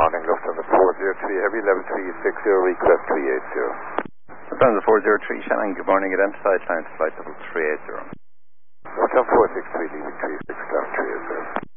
morning, Lufthansa 403 Heavy, level 360, request 380. Lufthansa 403 Shannon, good morning, identified client flight level 380. Lufthansa 463, leaving 36, 380.